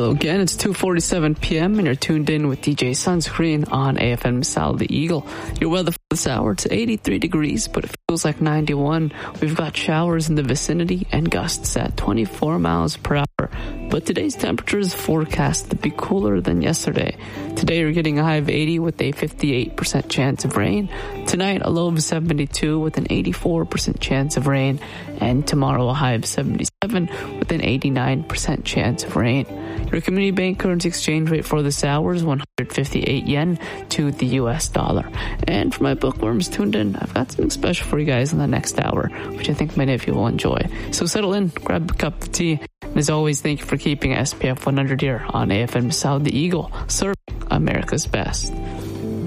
Hello again, it's 2:47 p.m. and you're tuned in with DJ Sunscreen on AFM Sal the Eagle. Your weather for this hour, it's 83 degrees, but it feels like 91. We've got showers in the vicinity and gusts at 24 miles per hour. But today's temperature is forecast to be cooler than yesterday. Today you're getting a high of 80 with a 58% chance of rain. Tonight a low of 72 with an 84% chance of rain. And tomorrow a high of 77 with an 89% chance of rain. Your community bank currency exchange rate for this hour is 158 yen to the US dollar. And for my bookworms tuned in, I've got something special for you guys in the next hour, which I think many of you will enjoy. So settle in, grab a cup of tea, and as always, thank you for keeping SPF 100 here on AFM Sal the Eagle, serving America's best.